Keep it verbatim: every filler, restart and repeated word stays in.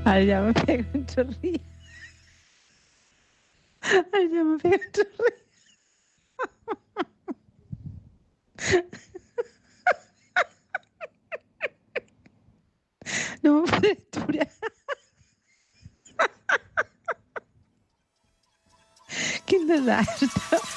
Ara ja me pega un xorri. Ara ja me pega un xorri. No m'ho podré aturar. Quin desastre.